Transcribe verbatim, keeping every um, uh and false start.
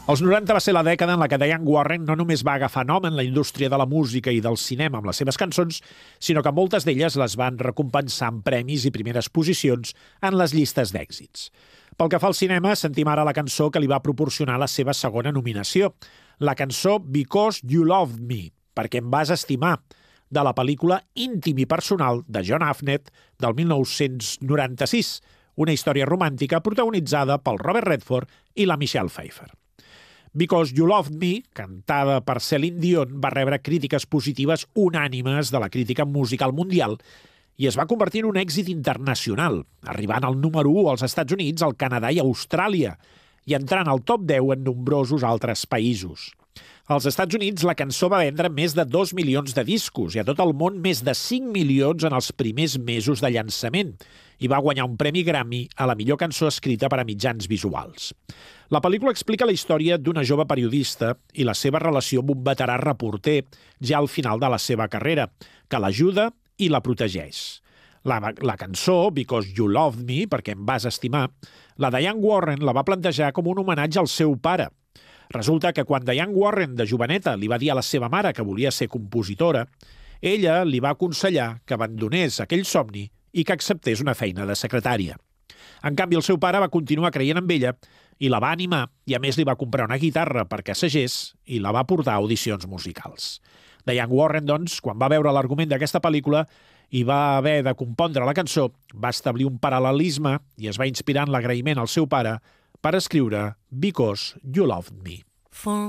Els noranta va ser la dècada en la que Diane Warren no només va agafar nom en la indústria de la música i del cinema amb les seves cançons, sinó que moltes d'elles les van recompensar amb premis i primeres posicions en les llistes d'èxits. Pel que fa al cinema, sentim ara la cançó que li va proporcionar la seva segona nominació, la cançó Because You Loved Me, perquè em vas estimar, de la pel·lícula íntim i personal de John Afnet del mil nou-cents noranta-sis, una història romàntica protagonitzada pel Robert Redford i la Michelle Pfeiffer. Because You Loved Me, cantada per Celine Dion, va rebre crítiques positives unànimes de la crítica musical mundial i es va convertir en un èxit internacional, arribant al número u als Estats Units, al Canadà i Austràlia, i entrant al top deu en nombrosos altres països. Als Estats Units, la cançó va vendre més de dos milions de discos i a tot el món més de cinc milions en els primers mesos de llançament i va guanyar un premi Grammy a la millor cançó escrita per a mitjans visuals. La pel·lícula explica la història d'una jove periodista i la seva relació amb un veterà reporter ja al final de la seva carrera, que l'ajuda i la protegeix. La, la cançó, Because You Loved Me, perquè em vas estimar, la Diane Warren la va plantejar com un homenatge al seu pare. Resulta que quan Diane Warren, de joveneta, li va dir a la seva mare que volia ser compositora, ella li va aconsellar que abandonés aquell somni i que acceptés una feina de secretària. En canvi, el seu pare va continuar creient en ella i la va animar i, a més, li va comprar una guitarra perquè assagés i la va portar a audicions musicals. Diane Warren, doncs, quan va veure l'argument d'aquesta pel·lícula i va haver de compondre la cançó, va establir un paral·lelisme i es va inspirar en l'agraïment al seu pare per escriure Because You Loved Me.